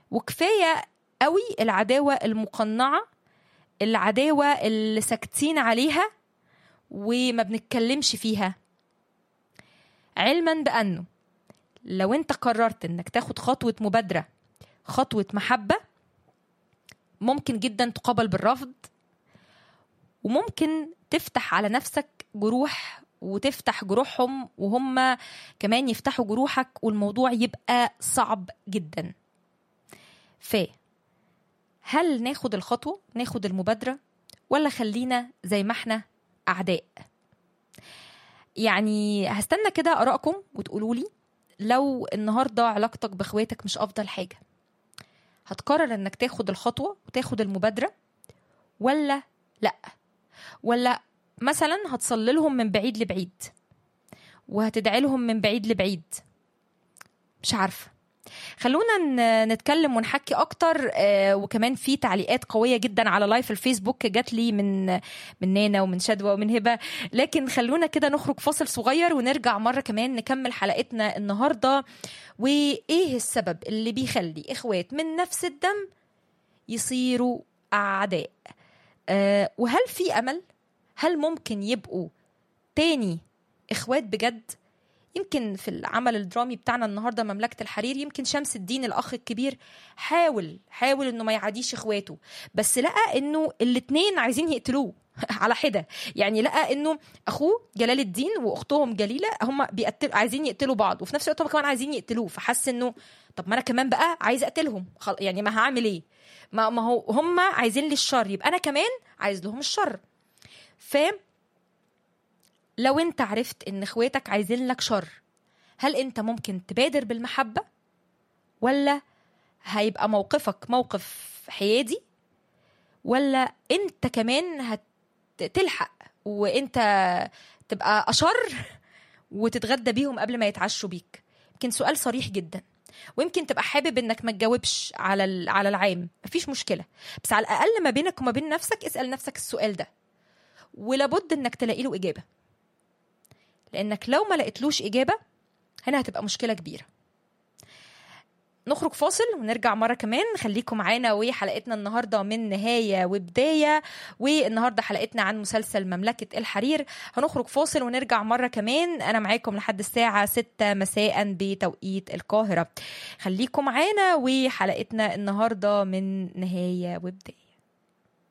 وكفاية قوي العداوة المقنعة، العداوة اللي ساكتين عليها وما بنتكلمش فيها، علما بأنه لو انت قررت انك تاخد خطوة مبادرة، خطوة محبة، ممكن جدا تقابل بالرفض، وممكن تفتح على نفسك جروح وتفتح جروحهم وهم كمان يفتحوا جروحك، والموضوع يبقى صعب جدا. هل ناخد الخطوة، ناخد المبادرة، ولا خلينا زي ما احنا أعداء؟ يعني هستنى كده آرائكم وتقولوا لي، لو النهاردة علاقتك بإخواتك مش أفضل حاجة، هتقرر انك تاخد الخطوة وتاخد المبادرة ولا لأ؟ ولا مثلا هتصلي لهم من بعيد لبعيد وهتدعي لهم من بعيد لبعيد؟ مش عارفة. خلونا نتكلم ونحكي أكتر. وكمان في تعليقات قوية جدا على لايف الفيسبوك جات لي من نانا ومن شدوى ومن هبة، لكن خلونا كده نخرج فاصل صغير ونرجع مرة كمان نكمل حلقتنا النهاردة. وإيه السبب اللي بيخلي إخوات من نفس الدم يصيروا أعداء؟ وهل في أمل؟ هل ممكن يبقوا تاني إخوات بجد؟ يمكن في العمل الدرامي بتاعنا النهاردة مملكة الحرير، يمكن شمس الدين الأخ الكبير حاول إنه ما يعاديش إخواته، بس لقى إنه الاتنين عايزين يقتلوه على حدة. يعني لقى إنه أخوه جلال الدين وأختهم جليلة هم عايزين يقتلوا بعض، وفي نفس الوقت هم كمان عايزين يقتلوه، فحس إنه طب ما أنا كمان بقى عايز أقتلهم، يعني ما هعمل إيه؟ ما هو هم عايزين لي الشر، يبقى أنا كمان عايز لهم الشر. لو انت عرفت ان اخواتك عايزين لك شر، هل انت ممكن تبادر بالمحبة، ولا هيبقى موقفك موقف حيادي، ولا انت كمان هتلحق وانت تبقى أشر وتتغدى بيهم قبل ما يتعشوا بيك؟ يمكن سؤال صريح جدا، ويمكن تبقى حابب انك ما تجاوبش على العام، مفيش مشكلة، بس على الأقل ما بينك وما بين نفسك اسأل نفسك السؤال ده، ولابد انك تلاقي له إجابة، لأنك لو ما لقيتلوش إجابة هنا هتبقى مشكلة كبيرة. نخرج فاصل ونرجع مرة كمان، خليكم معانا وحلقتنا النهاردة من نهاية وبداية، والنهاردة حلقتنا عن مسلسل مملكة الحرير. هنخرج فاصل ونرجع مرة كمان، أنا معاكم لحد الساعة 6 مساء بتوقيت القاهرة. خليكم معانا وحلقتنا النهاردة من نهاية وبداية.